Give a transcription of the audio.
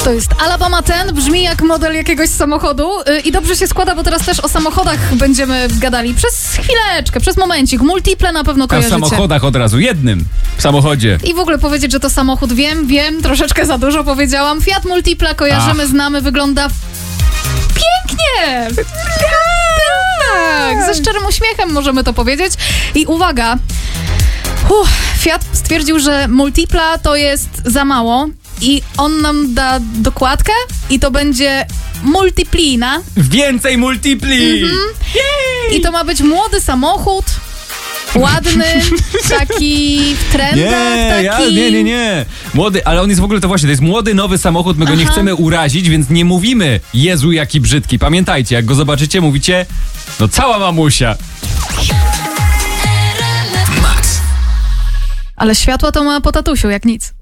To jest Alabama 10, brzmi jak model jakiegoś samochodu i dobrze się składa, bo teraz też o samochodach będziemy gadali. Przez chwileczkę, przez momencik. Multiple na pewno kojarzycie. A w samochodach od razu, jednym w samochodzie. I w ogóle powiedzieć, że to samochód, wiem, troszeczkę za dużo powiedziałam. Fiat Multipla kojarzymy, znamy, wygląda pięknie! Tak, ze szczerym uśmiechem możemy to powiedzieć. I uwaga, Fiat stwierdził, że Multipla to jest za mało i on nam da dokładkę i to będzie Multiplina. Więcej multipli! I to ma być młody samochód, ładny, taki w trendach, Nie. Młody, ale on jest w ogóle, to właśnie, to jest młody, nowy samochód, my go nie chcemy urazić, więc nie mówimy Jezu, jaki brzydki. Pamiętajcie, jak go zobaczycie, mówicie, no cała mamusia. Ale światła to ma po tatusiu, jak nic.